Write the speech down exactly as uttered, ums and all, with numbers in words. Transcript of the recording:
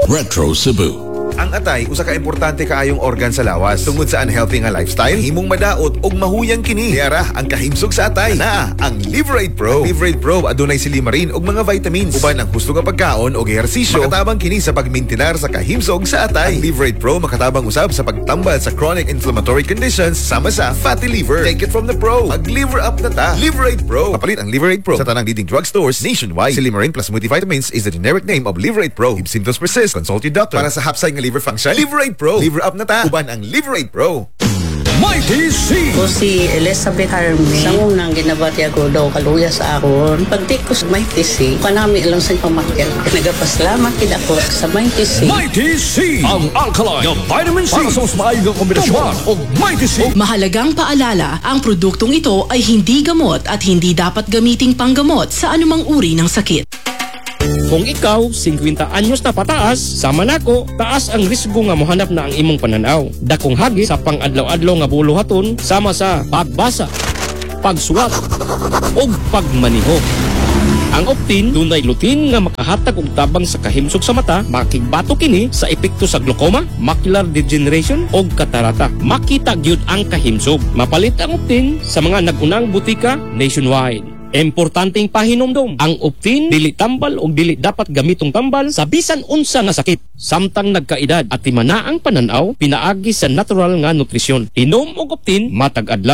Retro Cebu. Ang atay usa ka importante kaayong organ sa lawas. Tungod sa unhealthy nga lifestyle, himong madaot og mahuyang kini. Diara ang kahimsog sa atay. Naa ang Liverate Pro. Ang Liverate Pro adunay silimarin og mga vitamins. Uban ang husto nga pagkaon og ehersisyo, makatabang kini sa pagmintinar sa kahimsog sa atay. Ang Liverate Pro makatabang usab sa pagtambal sa chronic inflammatory conditions sama sa fatty liver. Take it from the pro. Mag-liver up na ta. Liverate Pro. Kapalit ang Liverate Pro sa tanang leading drugstores nationwide. Silimarin plus multivitamins is the generic name of Liverate Pro. If symptoms persist, consult your doctor. Para sa hapsay nga liver function, Liverate Pro. Liver up na ta. Uban ang Liverate Pro. Mighty C! Ko si Elizabeth Harmony. Sa unang ginabati ako daw kaluya sa akon. Pagdi ko sa Mighty C, kanami lang sa pamakyan. Nagapasalamat kid ako sa Mighty C. Mighty C! Ang alkaline ng vitamin C para sa mas maayong kombinasyon o Mighty C. Mahalagang paalala, ang produktong ito ay hindi gamot at hindi dapat gamiting panggamot sa anumang uri ng sakit. Kung ikaw, fifty anyos na pataas, sama nako, taas ang risgo nga mohanap na ang imong pananaw. Dakong hagit sa pang-adlaw-adlaw nga buluhaton, sama sa pagbasa, pagsuwat, o pagmaniho. Ang Optin, dunay lutin nga makahatag og tabang sa kahimsog sa mata, makigbato kini sa epekto sa glaucoma, macular degeneration o katarata. Makita gyud ang kahimsog. Mapalit ang Optin sa mga nagunang butika nationwide. Importanteng pahinomdom, ang Optin dili tambal o dili dapat gamitong tambal sa bisan unsa nga sakit. Samtang nagkaedad at timana ang pananaw, pinaagi sa natural nga nutrisyon. Inom og Optin matag adlaw.